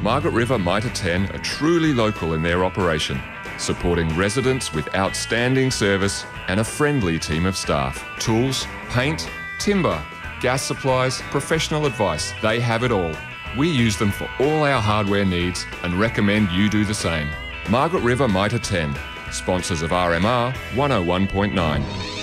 Margaret River Mitre 10 are truly local in their operation, supporting residents with outstanding service and a friendly team of staff. Tools, paint, timber, gas supplies, professional advice, they have it all. We use them for all our hardware needs and recommend you do the same. Margaret River Mitre 10, sponsors of RMR 101.9.